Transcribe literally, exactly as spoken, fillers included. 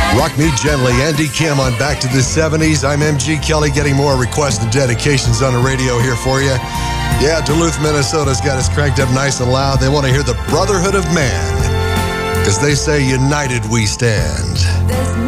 Rock Me Gently, Andy Kim on Back to the seventies. I'm M G Kelly, getting more requests and dedications on the radio here for you. Yeah, Duluth, Minnesota's got us cranked up nice and loud. They want to hear the Brotherhood of Man, because they say united we stand.